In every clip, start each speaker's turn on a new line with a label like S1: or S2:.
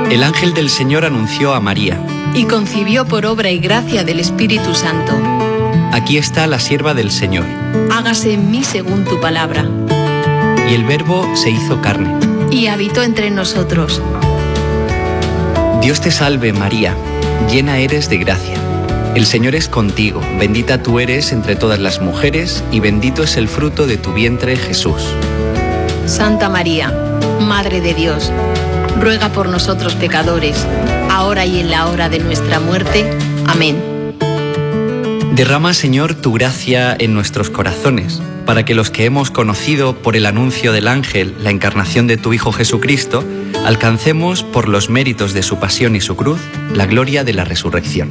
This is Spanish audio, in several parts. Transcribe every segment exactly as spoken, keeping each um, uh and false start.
S1: El ángel del Señor anunció a María.
S2: Y concibió por obra y gracia del Espíritu Santo.
S1: Aquí está la sierva del Señor.
S2: Hágase en mí según tu palabra.
S1: Y el Verbo se hizo carne.
S2: Y habitó entre nosotros.
S1: Dios te salve, María, llena eres de gracia. El Señor es contigo, bendita tú eres entre todas las mujeres, y bendito es el fruto de tu vientre, Jesús.
S2: Santa María, Madre de Dios, ruega por nosotros pecadores, ahora y en la hora de nuestra muerte. Amén.
S1: Derrama, Señor, tu gracia en nuestros corazones, para que los que hemos conocido por el anuncio del ángel la encarnación de tu Hijo Jesucristo, alcancemos, por los méritos de su pasión y su cruz, la gloria de la resurrección.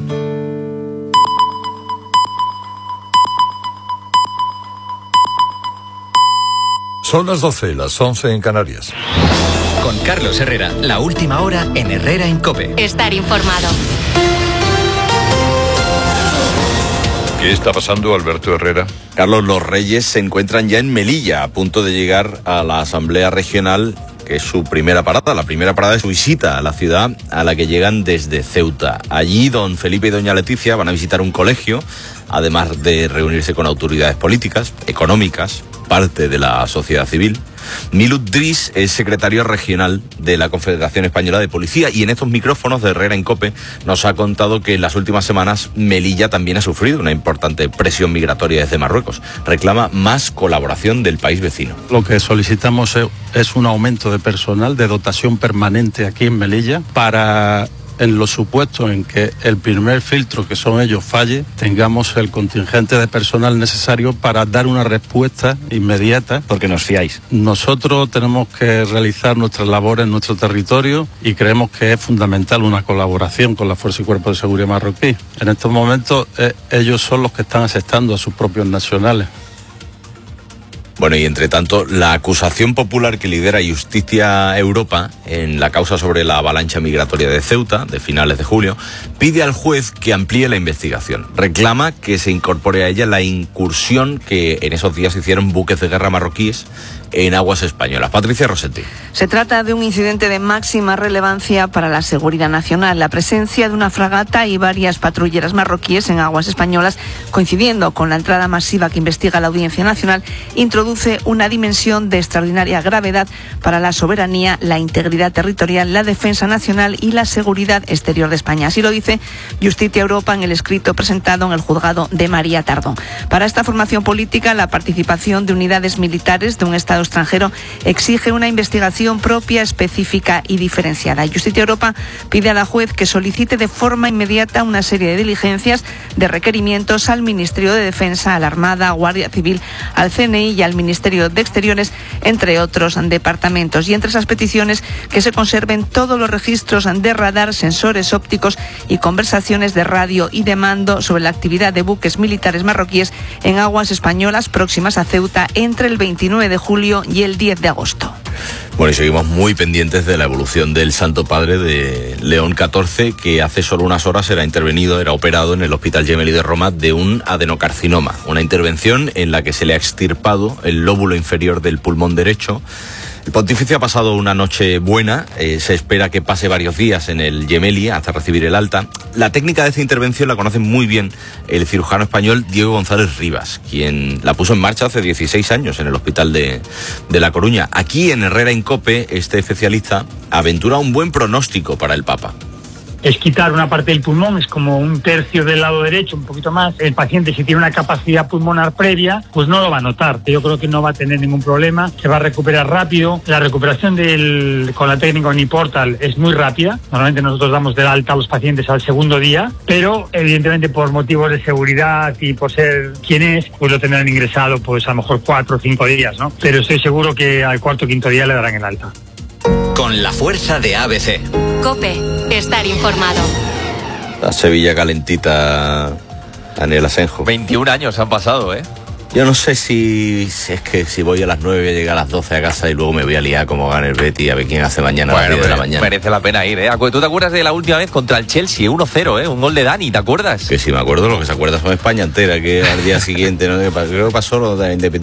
S3: Son las doce, las once en Canarias.
S4: Con Carlos Herrera, la última hora en Herrera en COPE.
S5: Estar informado.
S3: ¿Qué está pasando, Alberto Herrera?
S6: Carlos, los Reyes se encuentran ya en Melilla, a punto de llegar a la Asamblea Regional, que es su primera parada, la primera parada de su visita a la ciudad, a la que llegan desde Ceuta. Allí, don Felipe y doña Leticia van a visitar un colegio, además de reunirse con autoridades políticas, económicas, parte de la sociedad civil. Milut Dris es secretario regional de la Confederación Española de Policía y en estos micrófonos de Herrera en COPE nos ha contado que en las últimas semanas Melilla también ha sufrido una importante presión migratoria desde Marruecos. Reclama más colaboración del país vecino.
S7: Lo que solicitamos es un aumento de personal, de dotación permanente aquí en Melilla para... en los supuestos en que el primer filtro, que son ellos, falle, tengamos el contingente de personal necesario para dar una respuesta inmediata.
S6: Porque nos fiáis.
S7: Nosotros tenemos que realizar nuestras labores en nuestro territorio y creemos que es fundamental una colaboración con la Fuerza y Cuerpo de Seguridad marroquí. En estos momentos eh, ellos son los que están asestando a sus propios nacionales.
S6: Bueno, y entre tanto, la acusación popular que lidera Justicia Europa en la causa sobre la avalancha migratoria de Ceuta, de finales de julio, pide al juez que amplíe la investigación. Reclama que se incorpore a ella la incursión que en esos días hicieron buques de guerra marroquíes en aguas españolas. Patricia Rossetti.
S8: Se trata de un incidente de máxima relevancia para la seguridad nacional. La presencia de una fragata y varias patrulleras marroquíes en aguas españolas, coincidiendo con la entrada masiva que investiga la Audiencia Nacional, introduce una dimensión de extraordinaria gravedad para la soberanía, la integridad territorial, la defensa nacional y la seguridad exterior de España. Así lo dice Justicia Europa en el escrito presentado en el juzgado de María Tardón. Para esta formación política, la participación de unidades militares de un Estado extranjero exige una investigación propia, específica y diferenciada. Justicia Europa pide a la juez que solicite de forma inmediata una serie de diligencias, de requerimientos al Ministerio de Defensa, a la Armada, Guardia Civil, al C N I y al Ministerio de Exteriores, entre otros departamentos. Y entre esas peticiones, que se conserven todos los registros de radar, sensores ópticos y conversaciones de radio y de mando sobre la actividad de buques militares marroquíes en aguas españolas próximas a Ceuta entre el veintinueve de julio y el diez de agosto.
S6: Bueno, y seguimos muy pendientes de la evolución del Santo Padre de León catorce, que hace solo unas horas era intervenido, era operado en el Hospital Gemelli de Roma de un adenocarcinoma. Una intervención en la que se le ha extirpado el lóbulo inferior del pulmón derecho. El pontífice ha pasado una noche buena, eh, se espera que pase varios días en el Gemelli hasta recibir el alta. La técnica de esta intervención la conoce muy bien el cirujano español Diego González Rivas, quien la puso en marcha hace dieciséis años en el Hospital de, de La Coruña. Aquí en Herrera en COPE, este especialista aventura un buen pronóstico para el Papa.
S9: Es quitar una parte del pulmón, es como un tercio del lado derecho, un poquito más. El paciente, si tiene una capacidad pulmonar previa, pues no lo va a notar. Yo creo que no va a tener ningún problema, se va a recuperar rápido. La recuperación del, con la técnica Uniportal es muy rápida. Normalmente nosotros damos del alta a los pacientes al segundo día, pero evidentemente por motivos de seguridad y por ser quien es, pues lo tendrán ingresado pues a lo mejor cuatro o cinco días, ¿no? Pero estoy seguro que al cuarto o quinto día le darán el alta.
S4: Con la fuerza de A B C.
S5: COPE, estar informado.
S6: La Sevilla calentita, Daniel Asenjo.
S10: veintiún años han pasado, ¿eh?
S6: Yo no sé si, si es que si voy a las nueve voy a llegar a las doce a casa y luego me voy a liar como gana el Betis a ver quién hace mañana
S10: bueno,
S6: a las diez de la mañana.
S10: Merece la pena ir, ¿eh? ¿Tú te acuerdas de la última vez contra el Chelsea? uno cero, ¿eh? Un gol de Dani, ¿te acuerdas?
S6: Que sí, me acuerdo, lo que se acuerda son España entera, que al día siguiente, ¿no? Creo que pasó lo de la Independencia.